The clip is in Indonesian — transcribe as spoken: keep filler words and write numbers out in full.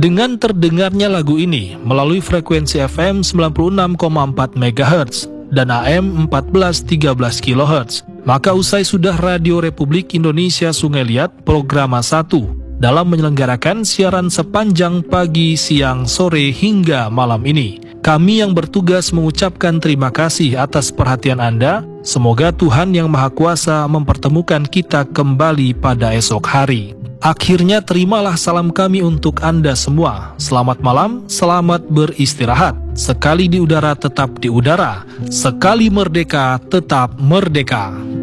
Dengan terdengarnya lagu ini melalui frekuensi F M sembilan puluh enam koma empat megahertz dan A M empat belas tiga belas kilohertz, maka usai sudah Radio Republik Indonesia Sungai Liat Programa satu dalam menyelenggarakan siaran sepanjang pagi, siang, sore hingga malam ini. Kami yang bertugas mengucapkan terima kasih atas perhatian Anda. Semoga Tuhan Yang Maha Kuasa mempertemukan kita kembali pada esok hari. Akhirnya terimalah salam kami untuk Anda semua. Selamat malam, selamat beristirahat. Sekali di udara tetap di udara, sekali merdeka tetap merdeka.